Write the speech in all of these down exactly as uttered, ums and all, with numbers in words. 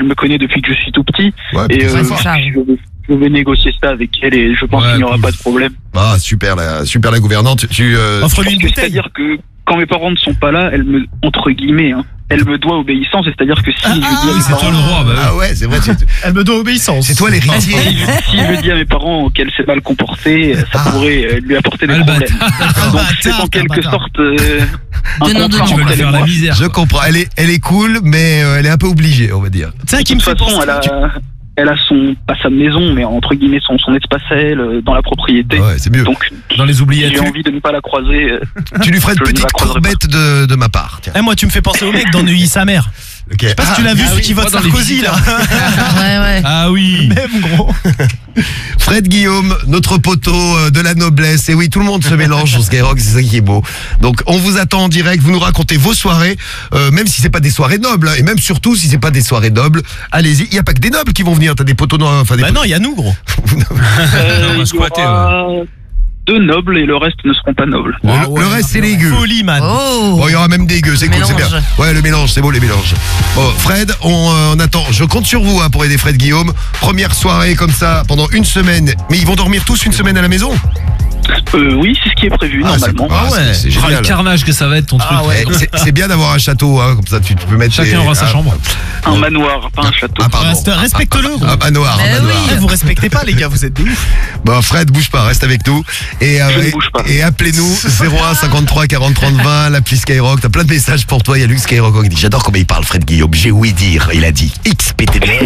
elle me connaît depuis que je suis tout petit. Ouais, Et putain, euh, c'est ça, oui. je, vais, je vais négocier ça avec elle et je pense Ouais, qu'il n'y aura cool. pas de problème. Ah, super la, super la gouvernante. Tu, euh, Offre-lui une Parce que bouteille. C'est-à-dire que quand mes parents ne sont pas là, elle me, entre guillemets, hein, elle me doit obéissance. C'est-à-dire que si je dis à Oui, mes c'est toi parents, le roi, bah oui. Ah ouais, c'est vrai. C'est, Elle me doit obéissance. c'est toi l'héritier. si je dis à mes parents qu'elle s'est mal comportée, ça Ah. pourrait euh, lui apporter des Ah, le problèmes. bâtard. Donc c'est Bâtard, en quelque bâtard. sorte euh, un Donnant, contrat donnant. Tu entre vas lui elle et faire la moi. misère. Je comprends. Elle est, elle est cool, mais euh, elle est un peu obligée, on va dire. C'est ça qui De me toute fait façon, penser. elle a, elle a son, pas sa maison, mais entre guillemets son, son espace à elle euh, dans la propriété. Ouais, c'est mieux. Donc Dans les oubliettes. j'ai envie de ne pas la croiser. euh, Tu lui feras une je ne petite la croiserai pas. courbette de, de ma part. Tiens. Eh, moi, tu me fais penser au mec dans Neuilly sa mère. Ok. Je sais pas si tu l'as vu, ah celui oui, qui vote moi, dans les Sarkozy, là. Ouais, ouais. Ah oui. Même gros. Fred Guillaume, notre poteau euh, de la noblesse. Et oui, tout le monde se mélange sur Skyrock, c'est ça qui est beau. Donc, on vous attend en direct. Vous nous racontez vos soirées, euh, même si c'est pas des soirées nobles, hein, et même surtout si c'est pas des soirées nobles. Allez-y. Il y a pas que des nobles qui vont venir. T'as des poteaux noirs, enfin des. Bah non, il y a nous, gros. Euh, On va il y squatter, aura deux nobles et le reste ne seront pas nobles. Le, Ah ouais, le reste, c'est les gueux. Folie, man. Oh. Bon, il y aura même des gueux, c'est Le cool, c'est bien. mélange. Ouais, le mélange, c'est beau, les mélanges. Bon, Fred, on, euh, on attend. Je compte sur vous hein, pour aider Fred Guillaume. Première soirée comme ça pendant une semaine. Mais ils vont dormir tous une semaine à la maison. Euh, oui, c'est ce qui est prévu Ah, normalement. c'est- ah, c'est- c'est Ah, le génial. carnage que ça va être ton truc. Ah ouais. Eh, c'est- C'est bien d'avoir un château, hein, comme ça tu, tu peux mettre. Chacun tes- aura sa ah, chambre. Un manoir, pas un château. Ah, pardon. Reste- Respecte-le, gros. Un manoir, un Mais manoir. oui. Eh, vous respectez pas, les gars, vous êtes des ouf. Bon, Fred, bouge pas, reste avec nous. Et, euh, Je ne et- bouge pas. et appelez-nous zéro un cinquante-trois quarante trente vingt, l'appli Skyrock. T'as plein de messages pour toi. Il y a Luc Skyrock qui dit j'adore comment il parle, Fred Guillaume. J'ai ouï dire. Il a dit X P T D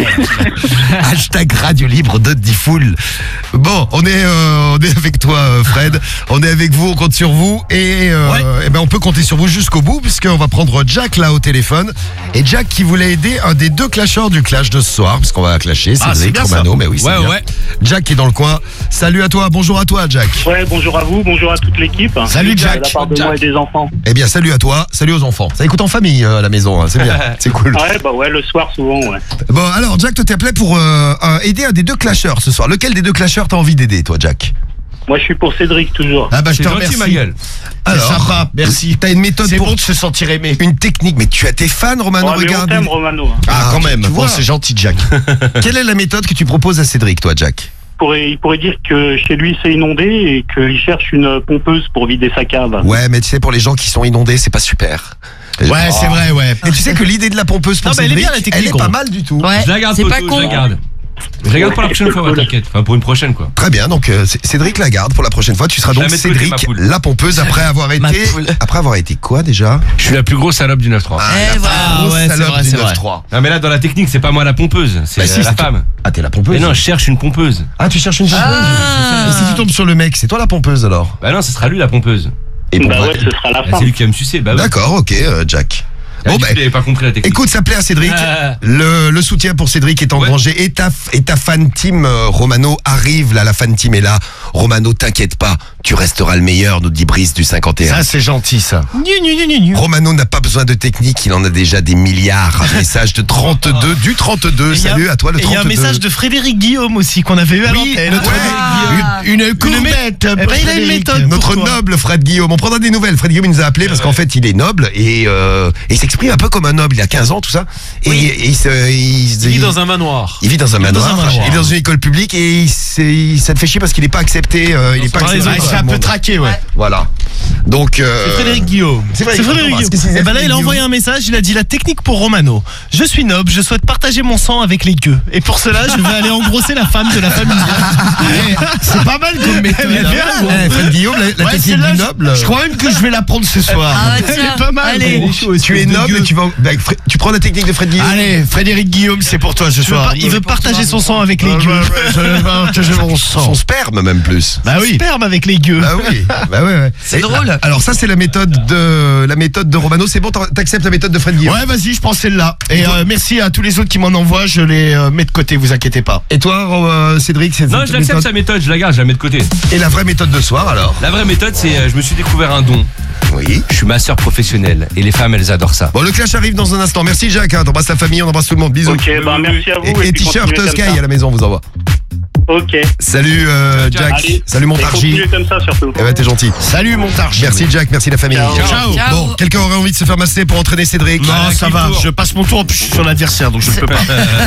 R. Hashtag Radio Libre de Diffoul. Bon, on est, euh, on est avec toi, euh, Fred. On est avec vous, on compte sur vous. Et, euh, Ouais. eh ben, on peut compter sur vous jusqu'au bout, puisqu'on va prendre Jack là au téléphone. Et Jack qui voulait aider un des deux clasheurs du clash de ce soir, parce qu'on va clasher. C'est Ah, c'est Cédric bien ça. Romano, mais oui, c'est Ouais, bien. ouais. Jack qui est dans le coin. Salut à toi, bonjour à toi, Jack. Ouais, bonjour à vous, bonjour à toute l'équipe. Salut, De Jack. la part de Jack. moi et des enfants. Eh bien, salut à toi, salut aux enfants. Ça écoute en famille euh, à la maison, hein, c'est bien, c'est cool. Ouais, bah ouais, le soir souvent, ouais. Bon, alors, Jack, toi, t'es appelé pour euh, euh, aider un des deux clasheurs ce soir. Lequel des deux clasheurs t'as envie d'aider, toi, Jack? Moi, je suis pour Cédric toujours. Ah bah, je C'est te gentil, remercie. ma gueule. Alors, sympa, merci. T'as une méthode C'est pour bon de se sentir aimé. une technique, mais tu as tes fans, Romano, Ouais, mais on regarde. t'aime, Romano. Ah, quand tu- même. tu vois. Bon, c'est gentil, Jack. Quelle est la méthode que tu proposes à Cédric, toi, Jack? Il pourrait, il pourrait dire que chez lui c'est inondé et qu'il cherche une pompeuse pour vider sa cave. Ouais, mais tu sais, pour les gens qui sont inondés, c'est pas super. Ouais, c'est vrai, ouais. Et tu sais que l'idée de la pompeuse pour Non, mais elle est Cédric, bien, la technique, elle est gros. pas mal du tout. Ouais, Je la garde, c'est Toto, pas je con. la garde. Je la garde pour la prochaine fois, ouais, t'inquiète. Enfin, pour une prochaine, quoi. Très bien, donc euh, C- Cédric Lagarde pour la prochaine fois. Tu seras Je la donc mets de côté, Cédric ma poule. la pompeuse après avoir Ma été poule. après avoir été quoi déjà? Je suis la plus grosse salope du neuf trois. Eh, la voilà. grosse Ah ouais, c'est salope vrai, du c'est vrai. neuf trois. Non, mais là, dans la technique, c'est pas moi la pompeuse, c'est Bah si, euh, c'est la toi. femme. Ah, t'es la pompeuse. Mais non, je cherche une pompeuse. Ah, tu cherches une pompeuse. Ah. Et si tu tombes sur le mec, c'est toi la pompeuse alors? Bah non, ce sera lui la pompeuse. Et bon, Bah bah, ouais, ce sera la Bah, fin. c'est lui qui va me sucer, bah oui. d'accord, ok, euh, Jack. Ah, Bon, du bah, coup, il avait pas compris la technique. écoute, ça plaît à Cédric. Ah. Le, le soutien pour Cédric est engrangé. Et ta, et ta fan team euh, Romano arrive là, la fan team est là. Romano, t'inquiète pas, tu resteras le meilleur, nous dit Brice du cinquante et un. Ça, c'est gentil, ça. Nu, nu, nu, nu, nu. Romano n'a pas besoin de technique, il en a déjà des milliards. Un message de trente-deux, du trente-deux. Et il y a- Salut à toi le Et il y a un trente-deux. message de Frédéric Guillaume aussi qu'on avait eu à Oui, l'antenne. ouais. Ah. Une, une courbette. Eh ben, il a une méthode pour Notre toi. noble Fred Guillaume. On prendra des nouvelles. Fred Guillaume il nous a appelé parce qu'en fait il est noble et, euh, et il s'exprime un peu comme un noble. Il a quinze ans, tout ça. Et, et il, se, il, se- Il vit dans un manoir. il vit dans un vit dans manoir. un manoir. Il est dans une école publique et il, s'est- il- ça te fait chier parce qu'il n'est pas accepté. euh, il est pas par les accepté. Ouais, autres, c'est un peu traqué, ouais. Voilà. Donc. euh, C'est Frédéric Guillaume. c'est vrai, C'est Frédéric Guillaume. Guillaume. Qu'est-ce qu'il disait, Et ben là, il Frédéric a envoyé un message. Il a dit la technique pour Romano. Je suis noble, je souhaite partager mon sang avec les gueux. Et pour cela, je vais aller engrosser la femme de la famille. C'est pas mal comme méthode. Elle est hein. bien, Eh, Fred Guillaume, la, la Ouais, technique celle-là, du je- noble. Je crois même que je vais la prendre ce soir. Ah, bah, Elle tiens. est pas mal. Allez. gros. Tu es noble et tu vas. bah, Fr- Tu prends la technique de Fred Guillaume. Allez, Frédéric Guillaume, c'est pour toi ce Il veut soir. par- Il veut partager son sang avec les Ouais, gueux. ouais, ouais, je vais partager mon sang. Son sperme même plus. Bah oui. Sperme avec les gueux. Bah oui, bah ouais, ouais. C'est Et- drôle. Alors ça c'est la méthode de la méthode de Romano. C'est bon, t'acceptes la méthode de Fred Guillaume. Ouais, vas-y, je prends celle-là. Et euh, merci à tous les autres qui m'en envoient. Je les euh, mets de côté, vous inquiétez pas. Et toi, euh, Cédric, c'est Non, cette je l'accepte méthode. sa méthode, je la garde, je la mets de côté. Et la vraie méthode de soir alors? La vraie méthode, c'est euh, je me suis découvert un don. Oui. Je suis masseur professionnel et les femmes, elles adorent ça. Bon, le clash arrive dans un instant. Merci Jacques, hein. T'embrasses ta famille, on embrasse tout le monde. Bisous. Ok, bah merci à vous. Et, et puis t-shirt continuez Sky comme ça. à la maison, on vous envoie. Ok. Salut euh, Ciao, Jack. Allez. Salut Et Montargis. continuez comme ça surtout. Eh ben t'es gentil. Salut, Montargis. Merci Jack, merci la famille. Ciao. Ciao. Bon, quelqu'un aurait envie de se faire masser pour entraîner Cédric? Non, ça va. Je passe mon tour. En plus, je suis sur l'adversaire, donc je peux pas.